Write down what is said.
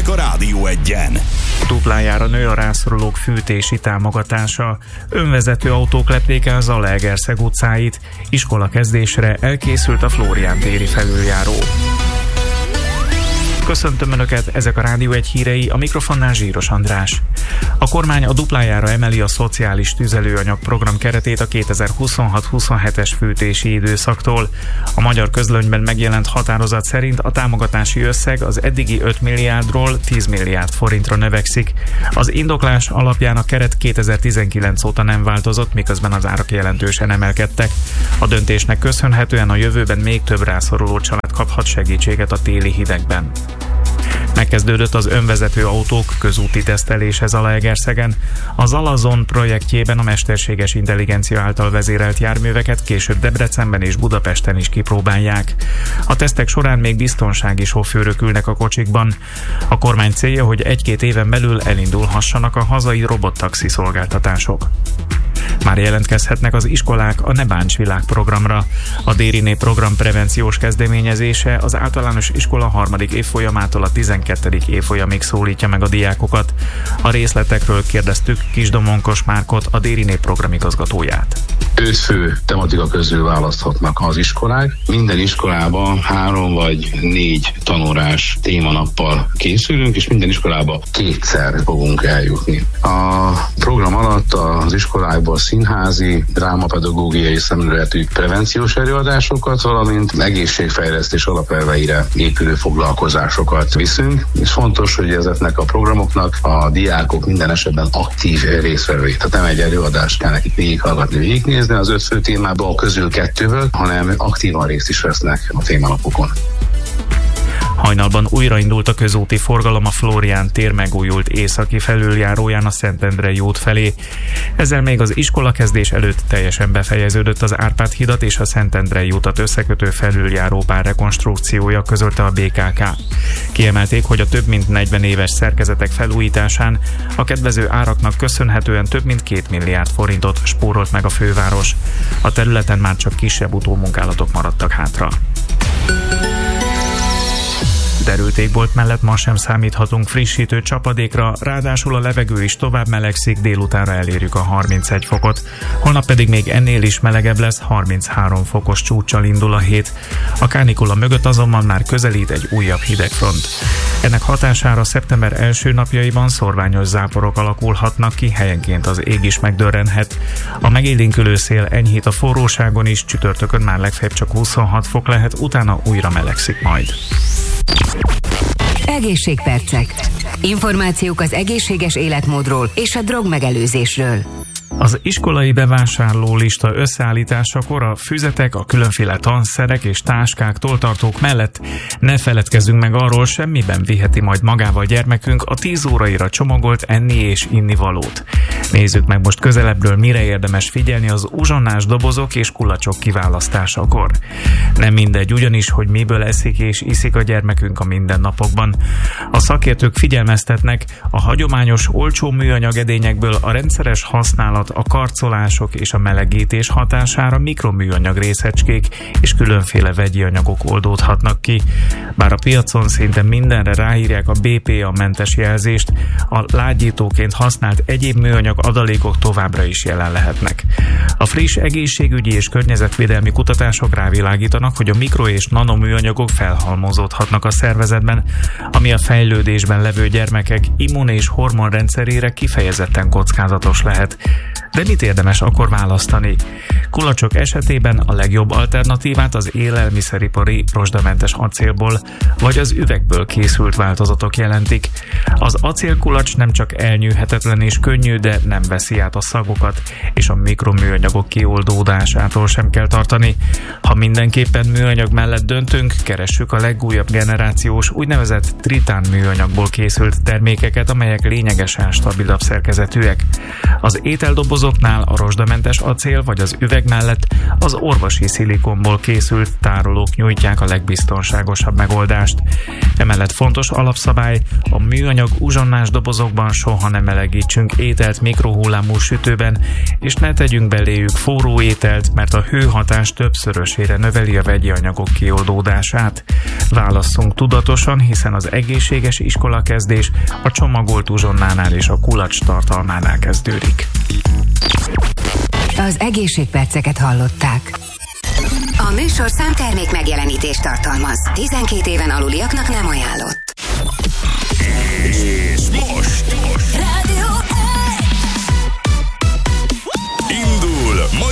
hírek a Rádió Egyen. Duplájára nő a rászorulók fűtési támogatása. Önvezető autók lepték el Zalaegerszeg utcáit. Iskola kezdésre elkészült a Flórián téri felüljáró. Köszöntöm Önöket, ezek a Rádió Egy hírei, a mikrofonnál Zsíros András. A kormány a duplájára emeli a szociális tüzelőanyag program keretét a 2026-27-es fűtési időszaktól. A Magyar Közlönyben megjelent határozat szerint a támogatási összeg az eddigi 5 milliárdról 10 milliárd forintra növekszik. Az indoklás alapján a keret 2019 óta nem változott, miközben az árak jelentősen emelkedtek. A döntésnek köszönhetően a jövőben még több rászoruló család kaphat segítséget a téli hidegben. Megkezdődött az önvezető autók közúti tesztelése Zalaegerszegen. A Zalazon projektjében a mesterséges intelligencia által vezérelt járműveket később Debrecenben és Budapesten is kipróbálják. A tesztek során még biztonsági sofőrök ülnek a kocsikban. A kormány célja, hogy 1-2 éven belül elindulhassanak a hazai robottaxi szolgáltatások. Már jelentkezhetnek az iskolák a Ne Bánts Világ programra. A Dériné program prevenciós kezdeményezése az általános iskola 3. évfolyamától a 12. évfolyamig szólítja meg a diákokat. A részletekről kérdeztük Kisdomonkos Márkot, a Dériné program igazgatóját. 5 fő tematika közül választhatnak az iskolák. Minden iskolában 3 vagy 4 tanórás témanappal készülünk, és minden iskolába 2-szer fogunk eljutni. A program alatt az iskolákban színházi, drámapedagógiai szemléletű prevenciós előadásokat, valamint egészségfejlesztés alapelveire épülő foglalkozásokat viszünk, és fontos, hogy ezeknek a programoknak a diákok minden esetben aktív résztvevői. Tehát nem egy előadást kell nekik végighallgatni, végignézni az 5 fő témában a közül 2-ből, hanem aktívan részt is vesznek a témanapokon. Hajnalban újraindult a közúti forgalom a Flórián tér megújult északi felüljáróján a Szentendrei út felé. Ezzel még az iskolakezdés előtt teljesen befejeződött az Árpád hidat és a Szentendrei utat összekötő felüljárópár rekonstrukciója, közölte a BKK. Kiemelték, hogy a több mint 40 éves szerkezetek felújításán a kedvező áraknak köszönhetően több mint 2 milliárd forintot spórolt meg a főváros. A területen már csak kisebb utómunkálatok maradtak hátra. Derült égbolt mellett ma sem számíthatunk frissítő csapadékra, ráadásul a levegő is tovább melegszik, délutánra elérjük a 31 fokot. Holnap pedig még ennél is melegebb lesz, 33 fokos csúccsal indul a hét. A kánikula mögött azonban már közelít egy újabb hidegfront. Ennek hatására szeptember első napjaiban szorványos záporok alakulhatnak ki, helyenként az ég is megdörrenhet. A megélénkülő szél enyhít a forróságon is, csütörtökön már legfeljebb csak 26 fok lehet, utána újra melegszik majd. Egészségpercek. Információk az egészséges életmódról és a drogmegelőzésről. Az iskolai bevásárlólista összeállításakor a füzetek, a különféle tanszerek és táskák, toltartók mellett ne feledkezzünk meg arról, semmiben viheti majd magával gyermekünk a 10 óraira csomagolt enni és innivalót. Nézzük meg most közelebbről, mire érdemes figyelni az uzsonnás dobozok és kulacsok kiválasztásakor. Nem mindegy ugyanis, hogy miből eszik és iszik a gyermekünk a mindennapokban. A szakértők figyelmeztetnek, a hagyományos, olcsó műanyag edényekből a rendszeres használat, a karcolások és a melegítés hatására mikroműanyag részecskék és különféle vegyi anyagok oldódhatnak ki. Bár a piacon szinte mindenre ráírják a BPA-mentes jelzést, a lágyítóként használt egyéb műanyag adalékok továbbra is jelen lehetnek. A friss egészségügyi és környezetvédelmi kutatások rávilágítanak, hogy a mikro- és nanoműanyagok felhalmozódhatnak a szervezetben, ami a fejlődésben levő gyermekek immun- és hormonrendszerére kifejezetten kockázatos lehet. De mit érdemes akkor választani? Kulacsok esetében a legjobb alternatívát az élelmiszeripari rozsdamentes acélból vagy az üvegből készült változatok jelentik. Az acélkulacs nem csak elnyűhetetlen és könnyű, de nem veszi át a szagokat, és a mikroműanyagok kioldódásától sem kell tartani. Ha mindenképpen műanyag mellett döntünk, keressük a legújabb generációs úgynevezett tritán műanyagból készült termékeket, amelyek lényegesen stabilabb szerkezetűek. Az ételdobozoknál a rozsdamentes acél vagy az üveg mellett az orvosi szilikonból készült tárolók nyújtják a legbiztonságosabb megoldást. Emellett fontos alapszabály, a műanyag uzsonnás dobozokban soha nem melegítsünk ételt, még mikrohullámú sütőben, és ne tegyünk beléjük forró ételt, mert a hőhatás többszörösére növeli a vegyi anyagok kioldódását. Válasszunk tudatosan, hiszen az egészséges iskolakezdés a csomagolt uzsonnánál és a kulacs tartalmánál kezdődik. Az egészségperceket hallották. A műsor számtermék megjelenítést tartalmaz. 12 éven aluliaknak nem ajánlott.